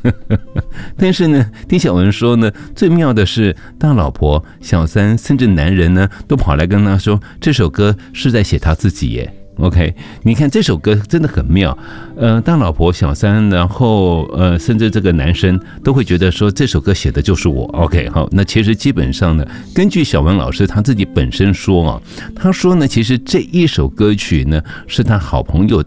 但是呢，丁晓文说呢，最妙的是大老婆、小三甚至男人呢，都跑来跟他说，这首歌是在写他自己耶。OK， 你看这首歌真的很妙，大老婆、小三，然后甚至这个男生都会觉得说这首歌写的就是我。OK， 好，那其实基本上呢，根据小文老师他自己本身说啊，他说呢，其实这一首歌曲呢是他好朋友的